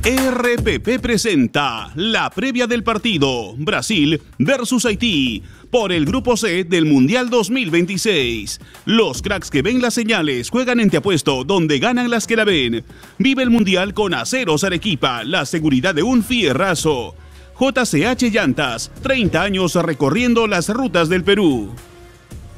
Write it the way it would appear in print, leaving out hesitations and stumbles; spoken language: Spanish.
RPP presenta la previa del partido Brasil versus Haití por el Grupo C del Mundial 2026. Los cracks que ven las señales juegan en Te Apuesto, donde ganan las que la ven. Vive el Mundial con Aceros Arequipa, la seguridad de un fierrazo. JCH Llantas, 30 años recorriendo las rutas del Perú.